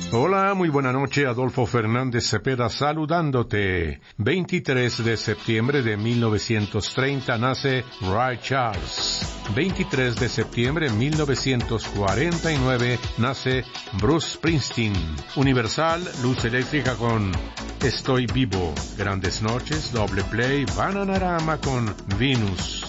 Hola, muy buena noche, Adolfo Fernández Cepeda saludándote. 23 de septiembre de 1930 nace Ray Charles. 23 de septiembre de 1949 nace Bruce Springsteen. Universal, Luz Eléctrica con Estoy Vivo. Grandes Noches, Doble Play, Bananarama con Venus.